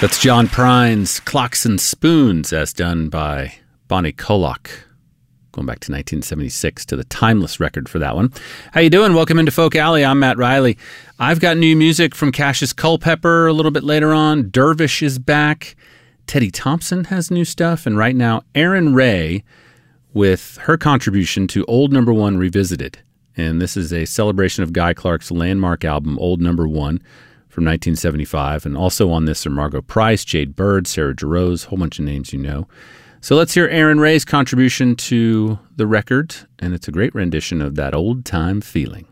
That's John Prine's Clocks and Spoons, as done by Bonnie Coloc, going back to 1976 to the timeless record for that one. How you doing? Welcome into Folk Alley. I'm Matt Riley. I've got new music from Cassius Culpepper a little bit later on. Dervish is back. Teddy Thompson has new stuff. And right now, Erin Rae with her contribution to Old Number One Revisited. And this is a celebration of Guy Clark's landmark album, Old Number One, from 1975. And also on this are Margo Price, Jade Bird, Sarah Jarosz, a whole bunch of names you know. So let's hear Erin Rae's contribution to the record, and it's a great rendition of That Old Time Feeling.